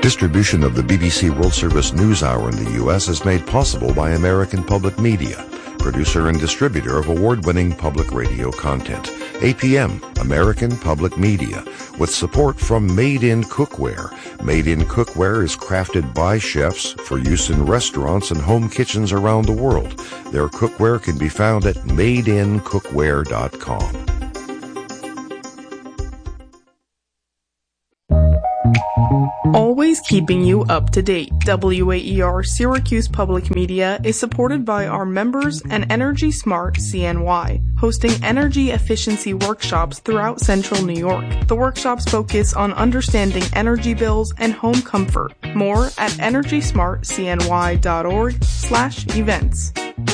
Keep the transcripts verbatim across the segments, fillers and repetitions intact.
Distribution of the B B C World Service News Hour in the U S is made possible by American Public Media, producer and distributor of award-winning public radio content. A P M, American Public Media, with support from Made in Cookware. Made in Cookware is crafted by chefs for use in restaurants and home kitchens around the world. Their cookware can be found at made in cookware dot com. Always keeping you up to date. W A E R Syracuse Public Media is supported by our members and Energy Smart C N Y, hosting energy efficiency workshops throughout central New York. The workshops focus on understanding energy bills and home comfort. More at energy smart c n y dot org slash events.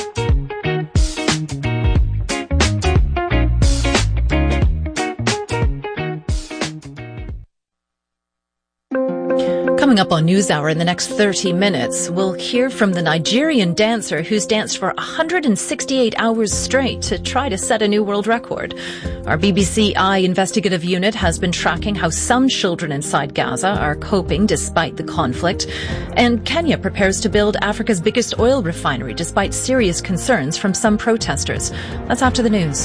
Coming up on NewsHour in the next thirty minutes, we'll hear from the Nigerian dancer who's danced for one hundred sixty-eight hours straight to try to set a new world record. Our B B C I investigative unit has been tracking how some children inside Gaza are coping despite the conflict. And Kenya prepares to build Africa's biggest oil refinery despite serious concerns from some protesters. That's after the news.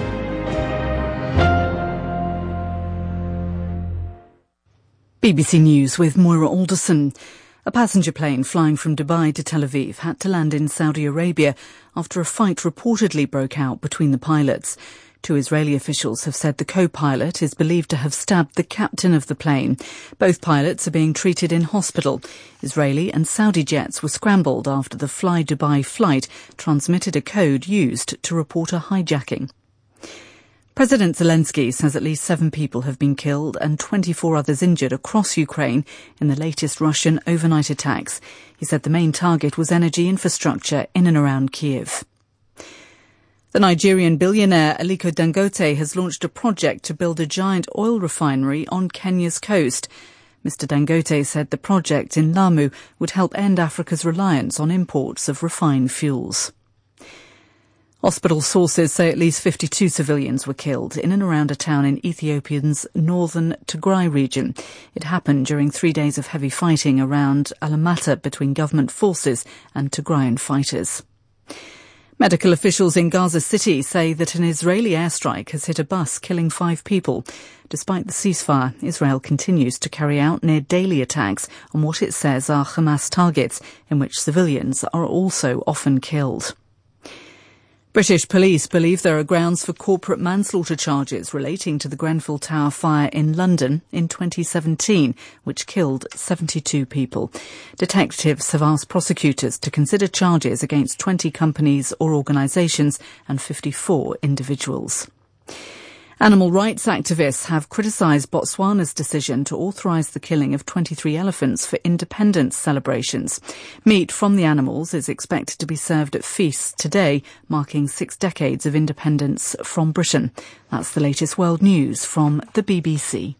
B B C News with Moira Alderson. A passenger plane flying from Dubai to Tel Aviv had to land in Saudi Arabia after a fight reportedly broke out between the pilots. Two Israeli officials have said the co-pilot is believed to have stabbed the captain of the plane. Both pilots are being treated in hospital. Israeli and Saudi jets were scrambled after the Fly Dubai flight transmitted a code used to report a hijacking. President Zelensky says at least seven people have been killed and twenty-four others injured across Ukraine in the latest Russian overnight attacks. He said the main target was energy infrastructure in and around Kiev. The Nigerian billionaire Aliko Dangote has launched a project to build a giant oil refinery on Kenya's coast. Mister Dangote said the project in Lamu would help end Africa's reliance on imports of refined fuels. Hospital sources say at least fifty-two civilians were killed in and around a town in Ethiopia's northern Tigray region. It happened during three days of heavy fighting around Alamata between government forces and Tigrayan fighters. Medical officials in Gaza City say that an Israeli airstrike has hit a bus, killing five people. Despite the ceasefire, Israel continues to carry out near-daily attacks on what it says are Hamas targets, in which civilians are also often killed. British police believe there are grounds for corporate manslaughter charges relating to the Grenfell Tower fire in London in twenty seventeen, which killed seventy-two people. Detectives have asked prosecutors to consider charges against twenty companies or organisations and fifty-four individuals. Animal rights activists have criticised Botswana's decision to authorise the killing of twenty-three elephants for independence celebrations. Meat from the animals is expected to be served at feasts today, marking six decades of independence from Britain. That's the latest world news from the B B C.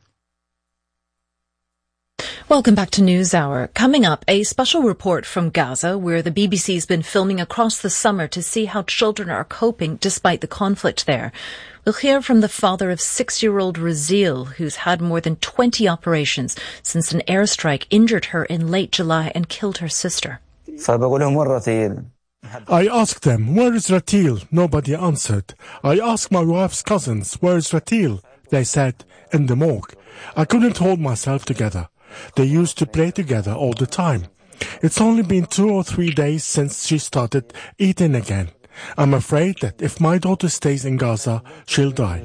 Welcome back to NewsHour. Coming up, a special report from Gaza, where the B B C's been filming across the summer to see how children are coping despite the conflict there. We'll hear from the father of six-year-old Razil, who's had more than twenty operations since an airstrike injured her in late July and killed her sister. I asked them, where is Ratil? Nobody answered. I asked my wife's cousins, where is Ratil? They said, in the morgue. I couldn't hold myself together. They used to play together all the time. It's only been two or three days since she started eating again. I'm afraid that if my daughter stays in Gaza, she'll die.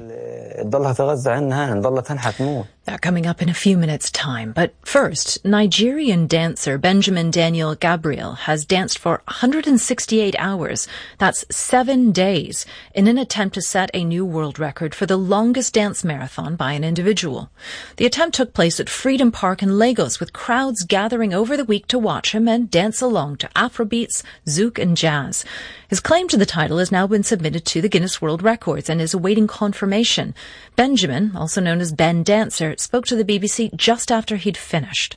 They're coming up in a few minutes' time. But first, Nigerian dancer Benjamin Daniel Gabriel has danced for one hundred sixty-eight hours. That's seven days in an attempt to set a new world record for the longest dance marathon by an individual. The attempt took place at Freedom Park in Lagos, with crowds gathering over the week to watch him and dance along to Afrobeats, zouk and jazz. His claim to the title has now been submitted to the Guinness World Records and is awaiting confirmation. Benjamin, also known as Ben Dancer, spoke to the B B C just after he'd finished.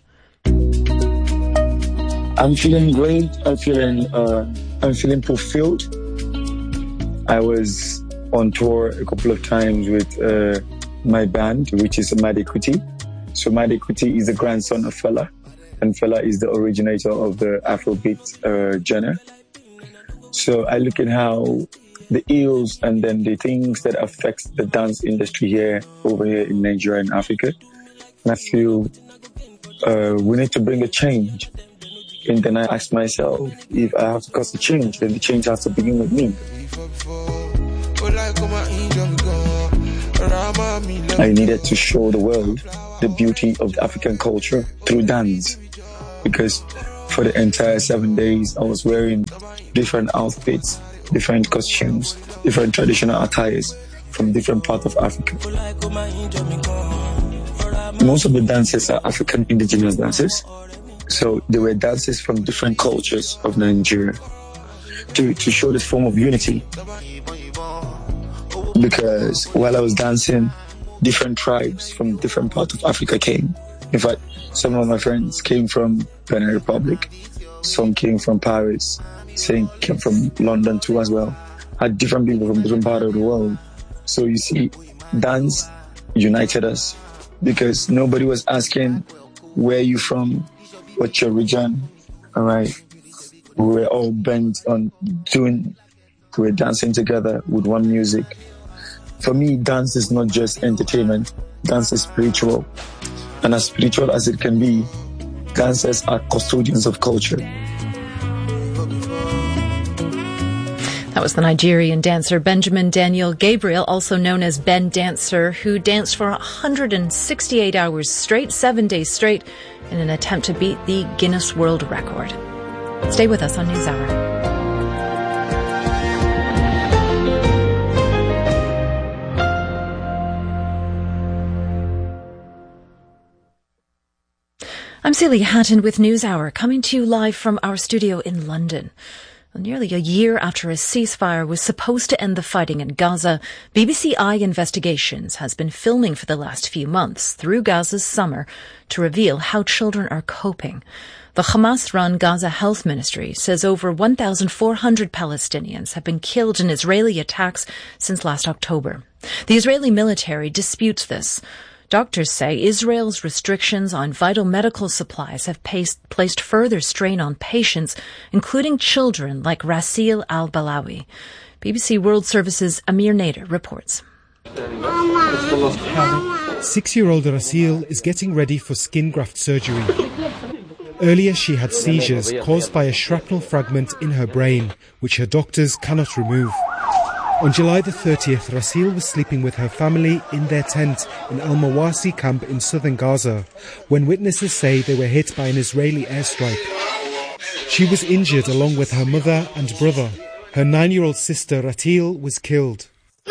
I'm feeling great. I'm feeling, uh, I'm feeling fulfilled. I was on tour a couple of times with uh, my band, which is Made Kuti. So Made Kuti is the grandson of Fela. and Fela is the originator of the Afrobeat uh, genre. So I look at how the ills and then the things that affect the dance industry here, over here in Nigeria and Africa. And I feel uh, we need to bring a change. And then I ask myself, if I have to cause a change, then the change has to begin with me. I needed to show the world the beauty of the African culture through dance. Because for the entire seven days, I was wearing different outfits, different costumes, different traditional attires from different parts of Africa. Most of the dances are African indigenous dances. So they were dances from different cultures of Nigeria to, to show this form of unity. Because while I was dancing, different tribes from different parts of Africa came. In fact, some of my friends came from Benin Republic, some came from Paris, some came from London too as well. Had different people from different parts of the world. So you see, dance united us because nobody was asking where you from, what's your region, all right? We were all bent on doing, we were dancing together with one music. For me, dance is not just entertainment, dance is spiritual. And as spiritual as it can be, dancers are custodians of culture. That was the Nigerian dancer Benjamin Daniel Gabriel, also known as Ben Dancer, who danced for one hundred sixty-eight hours straight, seven days straight, in an attempt to beat the Guinness World Record. Stay with us on NewsHour. I'm Celia Hatton with NewsHour, coming to you live from our studio in London. Well, nearly a year after a ceasefire was supposed to end the fighting in Gaza, B B C Eye Investigations has been filming for the last few months through Gaza's summer to reveal how children are coping. The Hamas-run Gaza Health Ministry says over one thousand four hundred Palestinians have been killed in Israeli attacks since last October. The Israeli military disputes this. Doctors say Israel's restrictions on vital medical supplies have paced, placed further strain on patients, including children like Rasil al-Balawi. B B C World Service's Amir Nader reports. Six-year-old Rasil is getting ready for skin graft surgery. Earlier she had seizures caused by a shrapnel fragment in her brain, which her doctors cannot remove. On July the thirtieth, Rasil was sleeping with her family in their tent in Al-Mawasi camp in southern Gaza, when witnesses say they were hit by an Israeli airstrike. She was injured along with her mother and brother. Her nine-year-old sister Ratil was killed.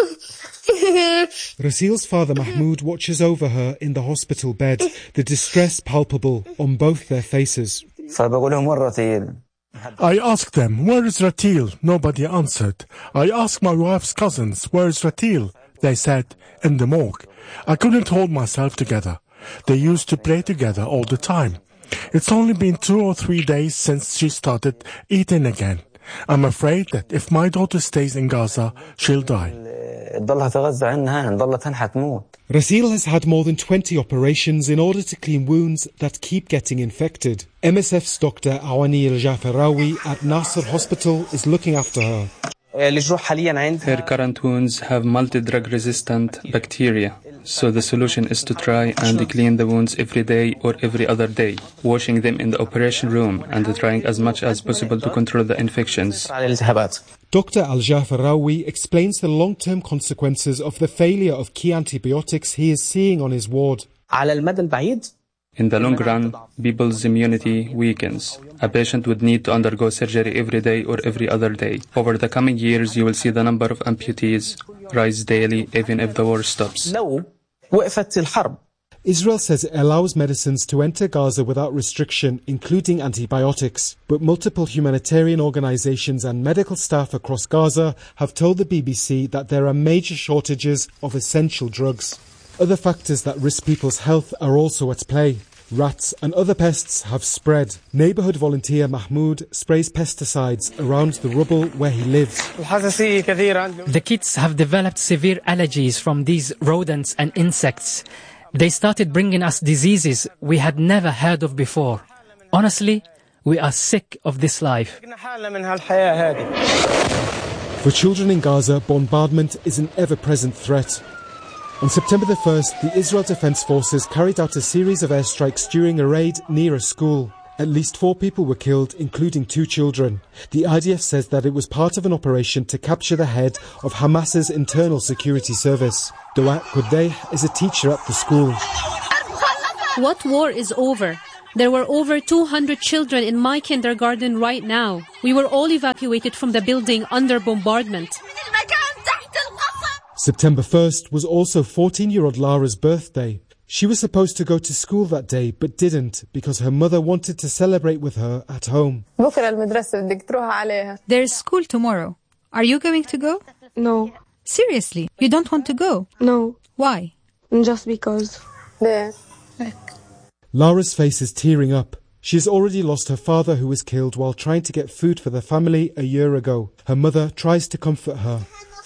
Rasil's father Mahmoud watches over her in the hospital bed, the distress palpable on both their faces. I asked them, where is Ratil? Nobody answered. I asked my wife's cousins, where is Ratil? They said, in the morgue. I couldn't hold myself together. They used to play together all the time. It's only been two or three days since she started eating again. I'm afraid that if my daughter stays in Gaza, she'll die. Rasil has had more than twenty operations in order to clean wounds that keep getting infected. M S F's Doctor Awani Al-Jafarawi at Nasser Hospital is looking after her. Her current wounds have multi-drug resistant bacteria, so the solution is to try and clean the wounds every day or every other day, washing them in the operation room and trying as much as possible to control the infections. Doctor Al-Jafarawi explains the long-term consequences of the failure of key antibiotics he is seeing on his ward. In the long run, people's immunity weakens. A patient would need to undergo surgery every day or every other day. Over the coming years, you will see the number of amputees rise daily, even if the war stops. Israel says it allows medicines to enter Gaza without restriction, including antibiotics. But multiple humanitarian organizations and medical staff across Gaza have told the B B C that there are major shortages of essential drugs. Other factors that risk people's health are also at play. Rats and other pests have spread. Neighbourhood volunteer Mahmoud sprays pesticides around the rubble where he lives. The kids have developed severe allergies from these rodents and insects. They started bringing us diseases we had never heard of before. Honestly, we are sick of this life. For children in Gaza, bombardment is an ever-present threat. On September the first, the Israel Defense Forces carried out a series of airstrikes during a raid near a school. At least four people were killed, including two children. The I D F says that it was part of an operation to capture the head of Hamas's internal security service. Dawat Kudeh is a teacher at the school. What war is over? There were over two hundred children in my kindergarten right now. We were all evacuated from the building under bombardment. September first was also fourteen-year-old Lara's birthday. She was supposed to go to school that day, but didn't, because her mother wanted to celebrate with her at home. There's school tomorrow. Are you going to go? No. Seriously? You don't want to go? No. Why? Just because. Lara's face is tearing up. She has already lost her father, who was killed while trying to get food for the family a year ago. Her mother tries to comfort her.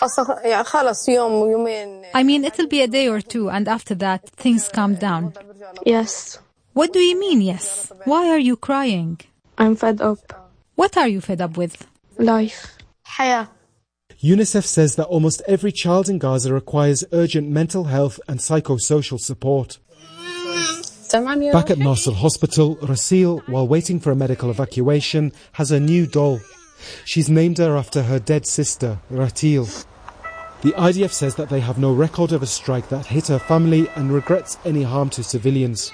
I mean, it'll be a day or two, and after that, things calm down. Yes. What do you mean, yes? Why are you crying? I'm fed up. What are you fed up with? Life. UNICEF says that almost every child in Gaza requires urgent mental health and psychosocial support. Back at Nasser Hospital, Rasil, while waiting for a medical evacuation, has a new doll. She's named her after her dead sister, Ratil. The I D F says that they have no record of a strike that hit her family and regrets any harm to civilians.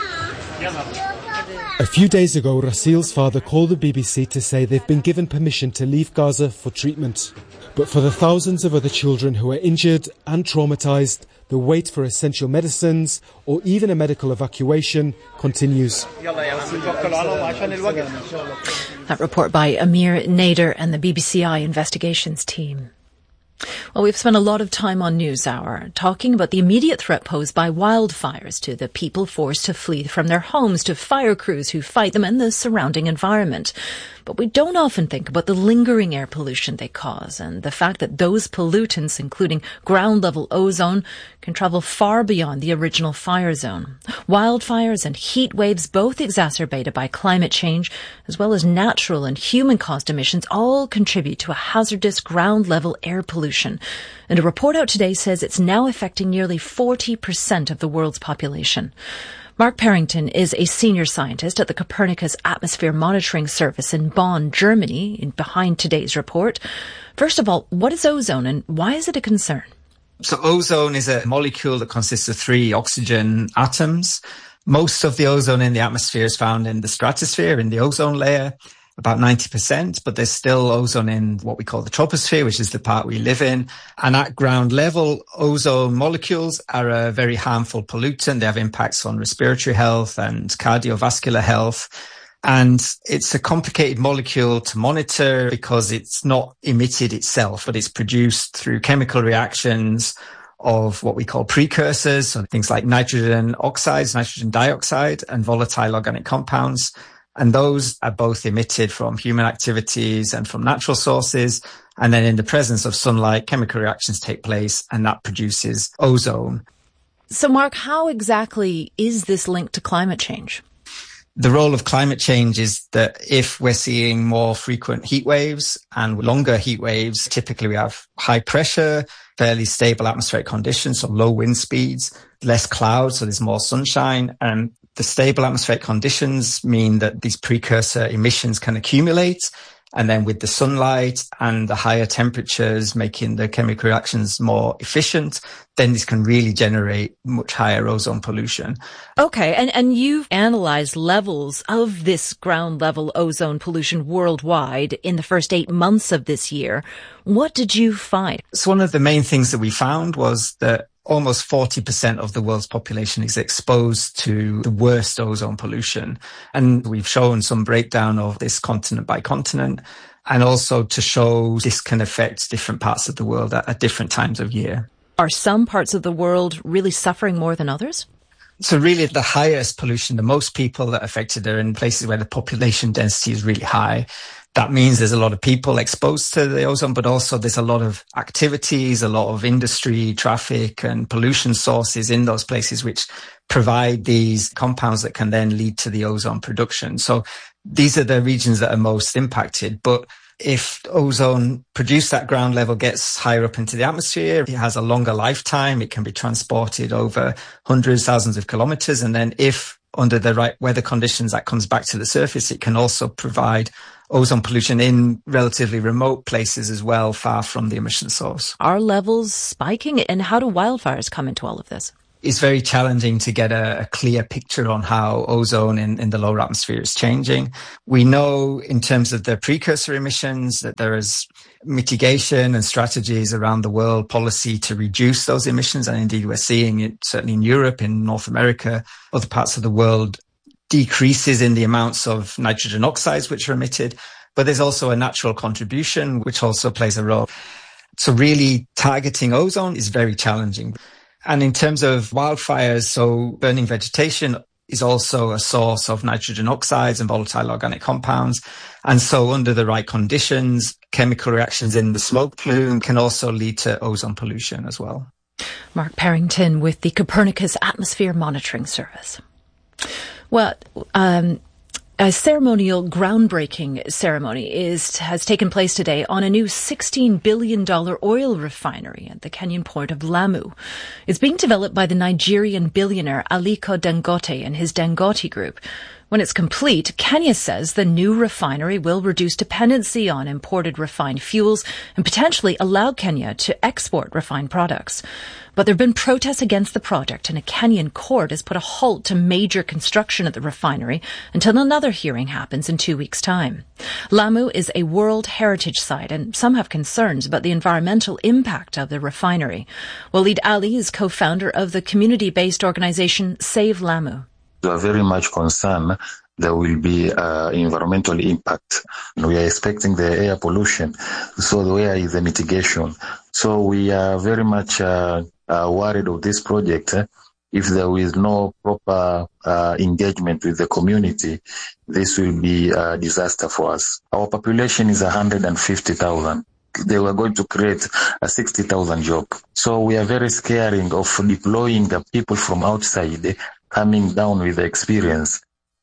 A few days ago, Rasil's father called the B B C to say they've been given permission to leave Gaza for treatment. But for the thousands of other children who are injured and traumatized, the wait for essential medicines or even a medical evacuation continues. That report by Amir Nader and the B B C I investigations team. Well, we've spent a lot of time on NewsHour talking about the immediate threat posed by wildfires to the people forced to flee from their homes, to fire crews who fight them, and the surrounding environment. But we don't often think about the lingering air pollution they cause and the fact that those pollutants, including ground-level ozone, can travel far beyond the original fire zone. Wildfires and heat waves, both exacerbated by climate change, as well as natural and human-caused emissions, all contribute to a hazardous ground-level air pollution. And a report out today says it's now affecting nearly forty percent of the world's population. Mark Parrington is a senior scientist at the Copernicus Atmosphere Monitoring Service in Bonn, Germany, in behind today's report. First of all, what is ozone and why is it a concern? So ozone is a molecule that consists of three oxygen atoms. Most of the ozone in the atmosphere is found in the stratosphere, in the ozone layer, about ninety percent, but there's still ozone in what we call the troposphere, which is the part we live in. And at ground level, ozone molecules are a very harmful pollutant. They have impacts on respiratory health and cardiovascular health. And it's a complicated molecule to monitor because it's not emitted itself, but it's produced through chemical reactions of what we call precursors, so things like nitrogen oxides, nitrogen dioxide, and volatile organic compounds. And those are both emitted from human activities and from natural sources. And then in the presence of sunlight, chemical reactions take place, and that produces ozone. So, Mark, how exactly is this linked to climate change? The role of climate change is that if we're seeing more frequent heat waves and longer heat waves, typically we have high pressure, fairly stable atmospheric conditions, so low wind speeds, less clouds, so there's more sunshine. And the stable atmospheric conditions mean that these precursor emissions can accumulate. And then with the sunlight and the higher temperatures making the chemical reactions more efficient, then this can really generate much higher ozone pollution. Okay, and, and you've analysed levels of this ground level ozone pollution worldwide in the first eight months of this year. What did you find? So one of the main things that we found was that almost forty percent of the world's population is exposed to the worst ozone pollution. And we've shown some breakdown of this continent by continent, and also to show this can affect different parts of the world at, at different times of year. Are some parts of the world really suffering more than others? So really the highest pollution, the most people that are affected are in places where the population density is really high. That means there's a lot of people exposed to the ozone, but also there's a lot of activities, a lot of industry, traffic and pollution sources in those places, which provide these compounds that can then lead to the ozone production. So these are the regions that are most impacted. But if ozone produced at ground level gets higher up into the atmosphere, it has a longer lifetime. It can be transported over hundreds, thousands of kilometers. And then if under the right weather conditions that comes back to the surface, it can also provide ozone pollution in relatively remote places as well, far from the emission source. Are levels spiking? And how do wildfires come into all of this? It's very challenging to get a, a clear picture on how ozone in, in the lower atmosphere is changing. We know in terms of the precursor emissions that there is mitigation and strategies around the world, policy to reduce those emissions. And indeed, we're seeing it certainly in Europe, in North America, other parts of the world, decreases in the amounts of nitrogen oxides which are emitted. But there's also a natural contribution, which also plays a role. So really targeting ozone is very challenging. And in terms of wildfires, so burning vegetation is also a source of nitrogen oxides and volatile organic compounds. And so under the right conditions, chemical reactions in the smoke plume can also lead to ozone pollution as well. Mark Parrington with the Copernicus Atmosphere Monitoring Service. Well, um, a ceremonial groundbreaking ceremony is has taken place today on a new sixteen billion dollars oil refinery at the Kenyan port of Lamu. It's being developed by the Nigerian billionaire Aliko Dangote and his Dangote Group. When it's complete, Kenya says the new refinery will reduce dependency on imported refined fuels and potentially allow Kenya to export refined products. But there have been protests against the project, and a Kenyan court has put a halt to major construction at the refinery until another hearing happens in two weeks' time. Lamu is a World Heritage Site, and some have concerns about the environmental impact of the refinery. Waleed Ali is co-founder of the community-based organisation Save Lamu. We are very much concerned there will be uh, environmental impact. We are expecting the air pollution. So where is the mitigation? So we are very much uh, uh, worried of this project. Eh? If there is no proper uh, engagement with the community, this will be a disaster for us. Our population is one hundred fifty thousand. They were going to create a sixty thousand job. So we are very scaring of deploying the people from outside coming down with the experience.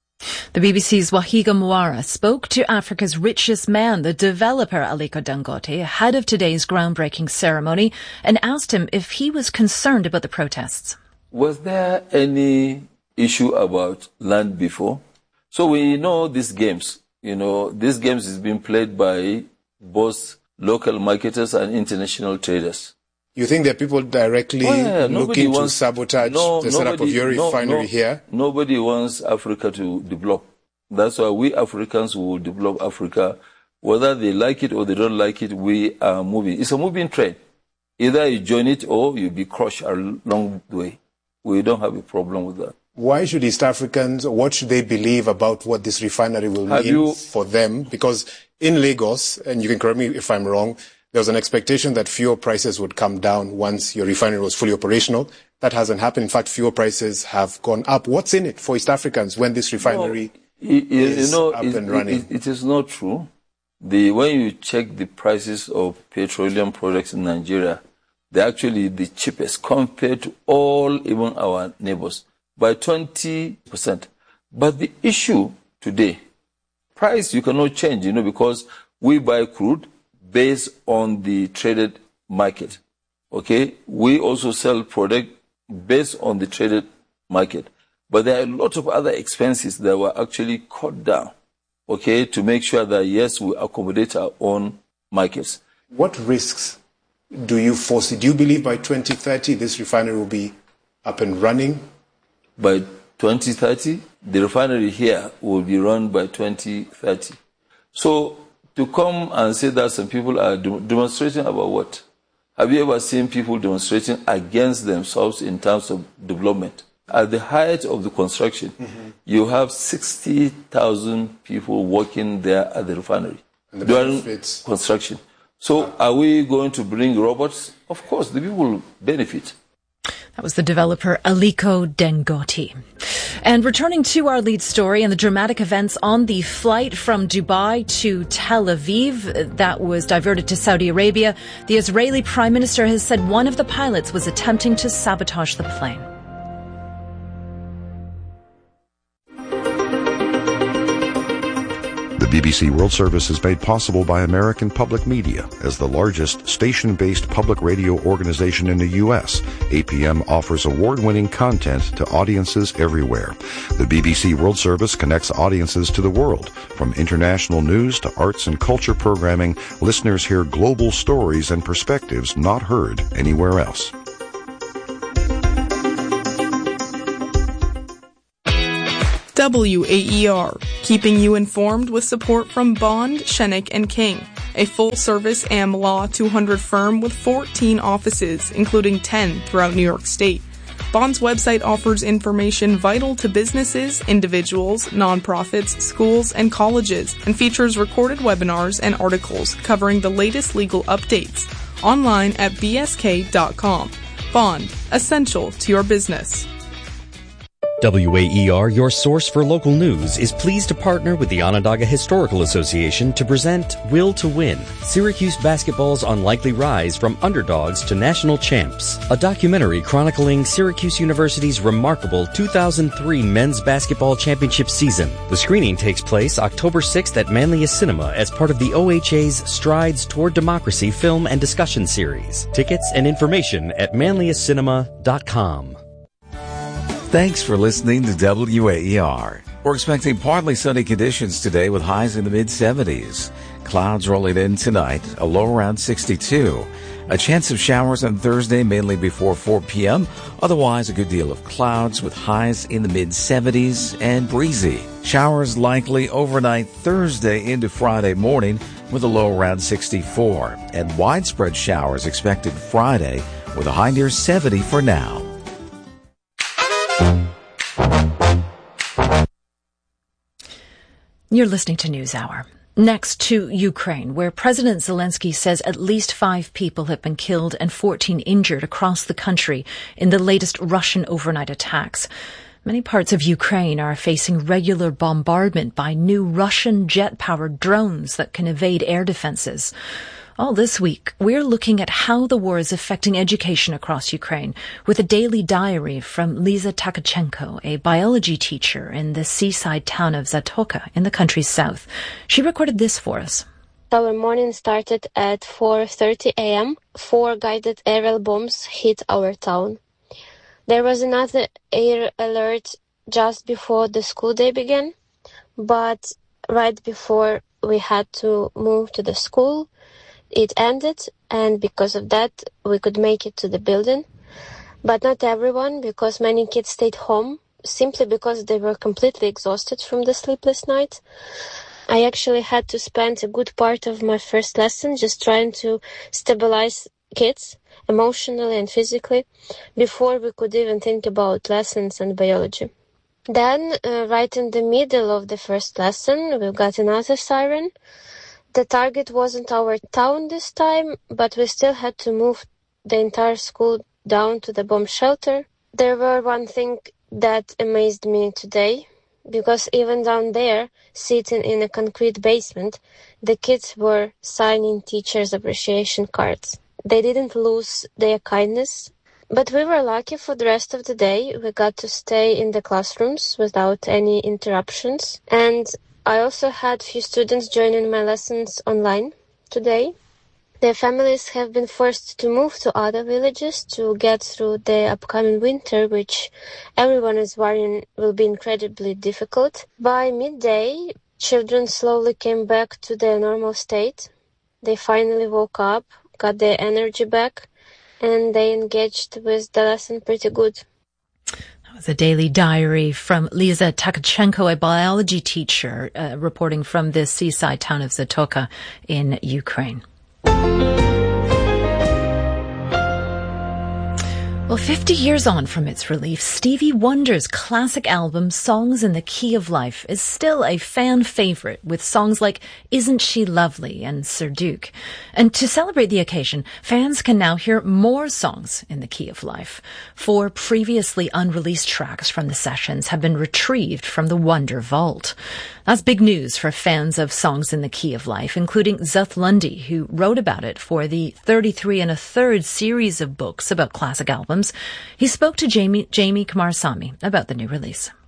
The B B C's Wahiga Mwara spoke to Africa's richest man, the developer Aliko Dangote, ahead of today's groundbreaking ceremony, and asked him if he was concerned about the protests. Was there any issue about land before? So we know these games. You know, these games is being played by both local marketers and international traders. You think there are people directly oh, yeah, looking wants, to sabotage no, the setup of your refinery no, no, here? Nobody wants Africa to develop. That's why we Africans will develop Africa. Whether they like it or they don't like it, we are moving. It's a moving train. Either you join it or you'll be crushed along the way. We don't have a problem with that. Why should East Africans, or what should they believe about what this refinery will have mean you, for them? Because in Lagos, and you can correct me if I'm wrong, there was an expectation that fuel prices would come down once your refinery was fully operational. That hasn't happened. In fact, fuel prices have gone up. What's in it for East Africans when this refinery no, it, is you know, up it, and running? It, it is not true. The, when you check the prices of petroleum products in Nigeria, they're actually the cheapest compared to all, even our neighbors, by twenty percent. But the issue today, price you cannot change, you know, because we buy crude based on the traded market. Okay? We also sell product based on the traded market. But there are a lot of other expenses that were actually cut down, okay, to make sure that, yes, we accommodate our own markets. What risks do you foresee? Do you believe by twenty thirty this refinery will be up and running? By twenty thirty, the refinery here will be run by twenty thirty. So, to come and say that some people are demonstrating about what? Have you ever seen people demonstrating against themselves in terms of development? At the height of the construction, mm-hmm. you have sixty thousand people working there at the refinery and the during benefits. construction. So are we going to bring robots? Of course, the people will benefit. That was the developer Aliko Dangote. And returning to our lead story and the dramatic events on the flight from Dubai to Tel Aviv that was diverted to Saudi Arabia, the Israeli Prime Minister has said one of the pilots was attempting to sabotage the plane. B B C World Service is made possible by American Public Media. As the largest station-based public radio organization in the U S, A P M offers award-winning content to audiences everywhere. The B B C World Service connects audiences to the world. From international news to arts and culture programming, listeners hear global stories and perspectives not heard anywhere else. W A E R, keeping you informed with support from Bond, Shenik and King, a full-service A M Law two hundred firm with fourteen offices, including ten throughout New York State. Bond's website offers information vital to businesses, individuals, nonprofits, schools, and colleges, and features recorded webinars and articles covering the latest legal updates. Online at b s k dot com. Bond, essential to your business. W A E R, your source for local news, is pleased to partner with the Onondaga Historical Association to present Will to Win, Syracuse basketball's unlikely rise from underdogs to national champs, a documentary chronicling Syracuse University's remarkable two thousand three men's basketball championship season. The screening takes place October sixth at Manlius Cinema as part of the O H A's Strides Toward Democracy film and discussion series. Tickets and information at manlius cinema dot com. Thanks for listening to W A E R. We're expecting partly sunny conditions today with highs in the mid seventies. Clouds rolling in tonight, a low around sixty-two. A chance of showers on Thursday, mainly before four p.m. Otherwise, a good deal of clouds with highs in the mid seventies and breezy. Showers likely overnight Thursday into Friday morning with a low around sixty-four. And widespread showers expected Friday with a high near seventy for now. You're listening to NewsHour. Next to Ukraine, where President Zelensky says at least five people have been killed and fourteen injured across the country in the latest Russian overnight attacks. Many parts of Ukraine are facing regular bombardment by new Russian jet-powered drones that can evade air defenses. All this week, we're looking at how the war is affecting education across Ukraine with a daily diary from Lisa Tkachenko, a biology teacher in the seaside town of Zatoka in the country's south. She recorded this for us. Our morning started at four thirty a.m. Four guided aerial bombs hit our town. There was another air alert just before the school day began, but right before we had to move to the school, it ended, and because of that, we could make it to the building. But not everyone, because many kids stayed home, simply because they were completely exhausted from the sleepless night. I actually had to spend a good part of my first lesson just trying to stabilize kids emotionally and physically before we could even think about lessons and biology. Then, uh, right in the middle of the first lesson, we got another siren. The target wasn't our town this time, but we still had to move the entire school down to the bomb shelter. There were one thing that amazed me today, because even down there, sitting in a concrete basement, the kids were signing teachers' appreciation cards. They didn't lose their kindness, but we were lucky for the rest of the day. We got to stay in the classrooms without any interruptions, and I also had few students joining my lessons online today. Their families have been forced to move to other villages to get through the upcoming winter, which everyone is worrying will be incredibly difficult. By midday, children slowly came back to their normal state. They finally woke up, got their energy back, and they engaged with the lesson pretty good. The daily diary from Lisa Tkachenko, a biology teacher, uh, reporting from the seaside town of Zatoka in Ukraine. Well, fifty years on from its release, Stevie Wonder's classic album, Songs in the Key of Life, is still a fan favorite, with songs like Isn't She Lovely and Sir Duke. And to celebrate the occasion, fans can now hear more songs in the Key of Life. Four previously unreleased tracks from the sessions have been retrieved from the Wonder Vault. That's big news for fans of Songs in the Key of Life, including Zuth Lundy, who wrote about it for the thirty-three and a third series of books about classic albums. He spoke to Jamie, Jamie Kumarasamy about the new release.